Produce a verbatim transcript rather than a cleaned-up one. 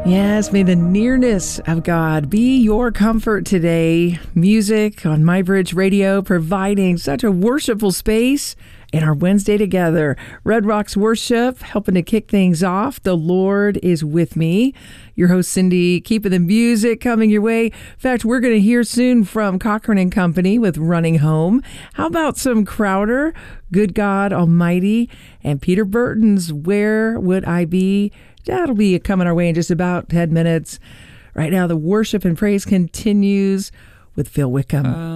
Yes, may the nearness of God be your comfort today. Music on My Bridge Radio providing such a worshipful space in our Wednesday together. Red Rocks Worship helping to kick things off. The Lord is with me. Your host, Cindy, keeping the music coming your way. In fact, we're going to hear soon from Cochran and Company with Running Home. How about some Crowder, Good God Almighty, and Peter Burton's Where Would I Be? That'll be coming our way in just about ten minutes. Right now, the worship and praise continues with Phil Wickham. Uh,